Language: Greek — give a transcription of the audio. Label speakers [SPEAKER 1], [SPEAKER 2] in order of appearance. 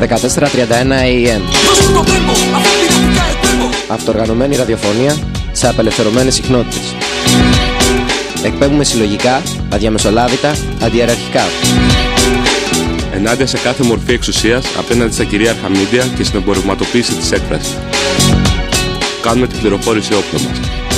[SPEAKER 1] 1431 AM. Αυτοοργανωμένη ραδιοφωνία σε απελευθερωμένες συχνότητες. Εκπέμπουμε συλλογικά, αδιαμεσολάβητα, αντιεραρχικά.
[SPEAKER 2] Ενάντια σε κάθε μορφή εξουσίας απέναντι στα κυρίαρχα μίντια και στην εμπορευματοποίηση της έκφρασης. Κάνουμε την πληροφόρηση όπλο μας.